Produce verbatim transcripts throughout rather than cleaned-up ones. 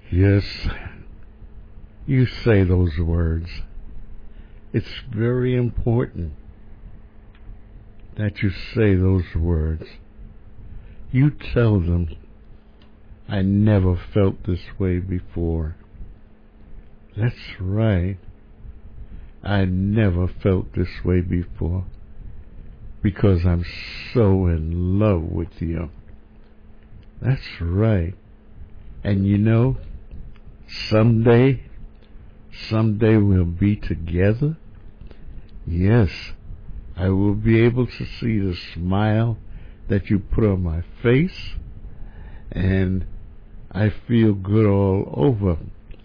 Yes, you say those words. It's very important that you say those words. You tell them, I never felt this way before. That's right. I never felt this way before because I'm so in love with you. That's right. And you know, someday, someday we'll be together. Yes, I will be able to see the smile that you put on my face, and I feel good all over.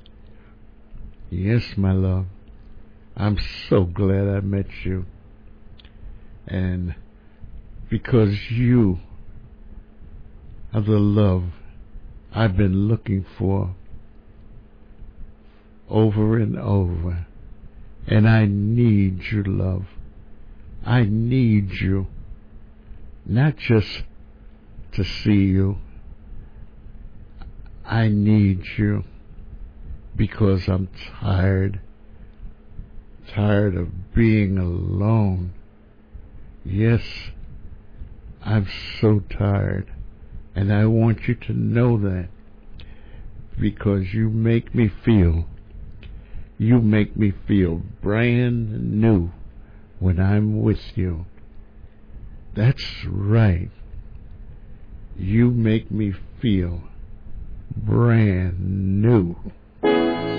Yes, my love, I'm so glad I met you. And because you are the love I've been looking for over and over. And I need you, love. I need you. Not just to see you. I need you because I'm tired. Tired of being alone. Yes, I'm so tired. And I want you to know that because you make me feel, you make me feel brand new when I'm with you. That's right. You make me feel brand new.